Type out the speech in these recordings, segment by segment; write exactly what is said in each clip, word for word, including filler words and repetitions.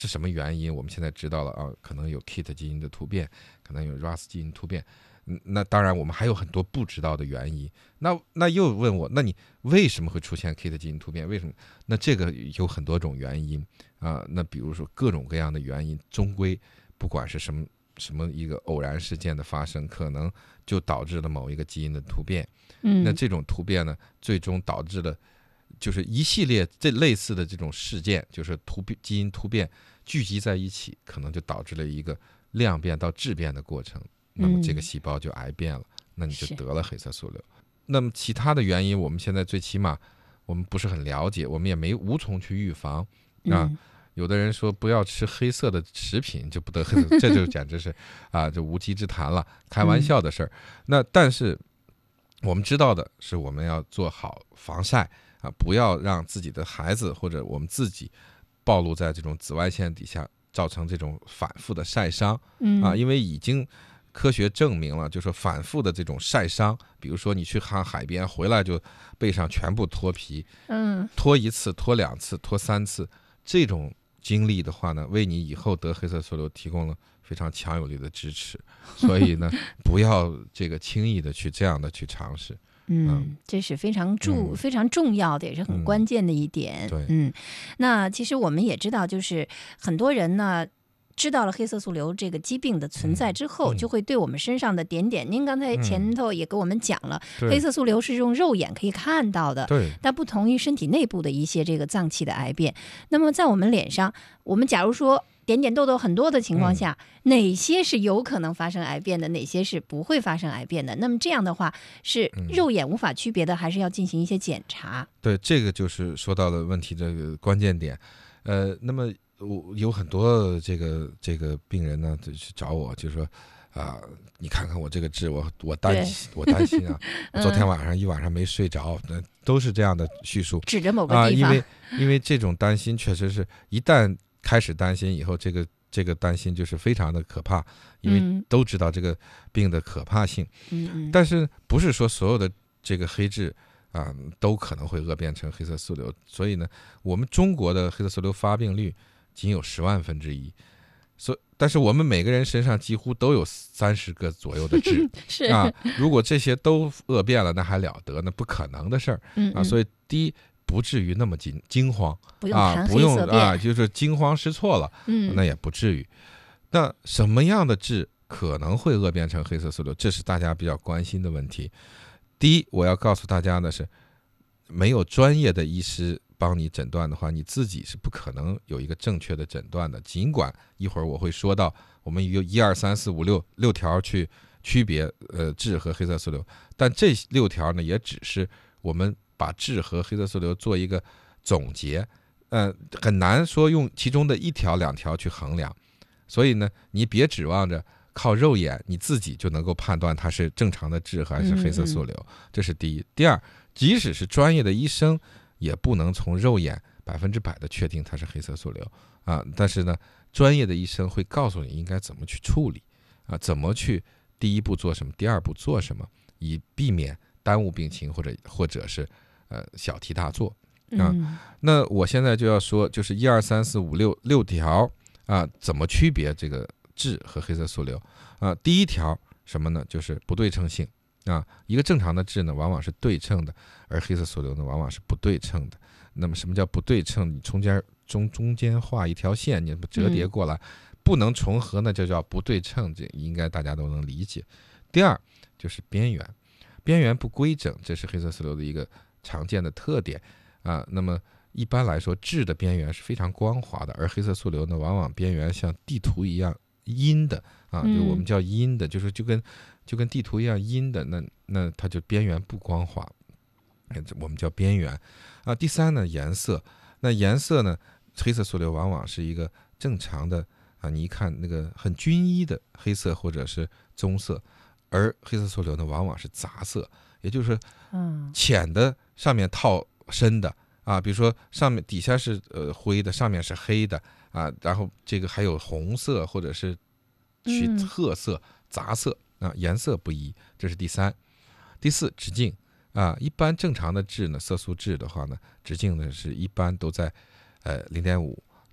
是什么原因？我们现在知道了啊，可能有 K I T 基因的突变，可能有 R A S 基因突变。嗯，那当然我们还有很多不知道的原因。那那又问我，那你为什么会出现 K I T 基因突变？为什么？那这个有很多种原因啊。那比如说各种各样的原因，终归不管是什么什么一个偶然事件的发生，可能就导致了某一个基因的突变。 嗯， 那这种突变呢，最终导致了就是一系列这类似的这种事件，就是突变基因突变聚集在一起，可能就导致了一个量变到质变的过程。那么这个细胞就癌变了，那你就得了黑色素瘤。那么其他的原因，我们现在最起码我们不是很了解，我们也没无从去预防啊。有的人说不要吃黑色的食品就不得黑色，这就简直是啊，这无稽之谈了，开玩笑的事儿。那但是我们知道的是，我们要做好防晒啊，不要让自己的孩子或者我们自己暴露在这种紫外线底下，造成这种反复的晒伤啊，因为已经科学证明了，就说反复的这种晒伤，比如说你去看海边回来就背上全部脱皮， 嗯， 脱一次、脱两次、脱三次，这种经历的话呢，为你以后得黑色素瘤提供了非常强有力的支持。所以呢，不要这个轻易的去这样的去尝试。 嗯，这是非常重、嗯、非常重要的，也是很关键的一点。 嗯、对， 嗯，那其实我们也知道，就是很多人呢，知道了黑色素瘤这个疾病的存在之后， 嗯、 就会对我们身上的点点，您刚才前头也给我们讲了， 嗯、 黑色素瘤是用肉眼可以看到的， 对， 但不同于身体内部的一些这个脏器的癌变。那么在我们脸上，我们假如说点点痘痘很多的情况下、嗯、哪些是有可能发生癌变的，哪些是不会发生癌变的？那么这样的话是肉眼无法区别的，还是要进行一些检查？ 对，这个就是说到了问题这个关键点。呃，那么我有很多这个这个病人呢，就去找我，就说啊、呃，你看看我这个痣，我我担心，我担心啊，我昨天晚上一晚上没睡着，那、嗯、都是这样的叙述， 指着某个地方， 啊、因为因为这种担心确实是一旦开始担心以后，这个这个担心就是非常的可怕，因为都知道这个病的可怕性。 嗯， 但是不是说所有的这个黑痣啊都可能会恶变成黑色素瘤？所以呢，我们中国的黑色素瘤发病率仅有十万分之一，所但是我们每个人身上几乎都有三十个左右的痣是啊。如果这些都恶变了，那还了得？那不可能的事儿啊。所以第一，不至于那么惊惊慌， 不用谈黑色变、啊、 啊， 就是惊慌失措了， 嗯， 那也不至于。那什么样的痣可能会恶变成黑色素瘤？这是大家比较关心的问题。第一，我要告诉大家的是，没有专业的医师帮你诊断的话，你自己是不可能有一个正确的诊断的。尽管一会儿我会说到，我们有一二三四五六六条去区别呃痣和黑色素瘤，但这六条呢，也只是我们把痣和黑色素瘤做一个总结，呃，很难说用其中的一条两条去衡量。所以呢，你别指望着靠肉眼你自己就能够判断它是正常的痣还是黑色素瘤， 嗯嗯这是第一。第二，即使是专业的医生，也不能从肉眼百分之百的确定它是黑色素瘤啊。但是呢，专业的医生会告诉你应该怎么去处理啊，怎么去第一步做什么，第二步做什么，以避免耽误病情或者或者是呃小题大做啊。 嗯、 那我现在就要说，就是一二三四五六六条啊，怎么区别这个痣和黑色素瘤啊？第一条什么呢？就是不对称性啊。一个正常的痣呢，往往是对称的，而黑色素瘤呢，往往是不对称的。那么什么叫不对称？你中间中中间画一条线，你折叠过来，嗯、不能重合，那就叫不对称，这应该大家都能理解。第二就是边缘，边缘不规整，这是黑色素瘤的一个常见的特点啊。那么一般来说，痣的边缘是非常光滑的，而黑色素瘤呢，往往边缘像地图一样阴的啊，就我们叫阴的，就是就跟就跟地图一样阴的，那那它就边缘不光滑，我们叫边缘啊。第三呢，颜色，那颜色呢，黑色素瘤往往是一个正常的啊，你一看那个很均一的黑色或者是棕色，而黑色素瘤呢，往往是杂色，也就是浅的上面套深的。啊，比如说上面底下是呃灰的，上面是黑的啊，然后这个还有红色或者是去褐色、嗯、杂色啊，颜色不一，这是第三。第四，直径啊，一般正常的痣呢，色素痣的话呢，直径呢是一般都在呃零点五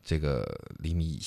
这个厘米以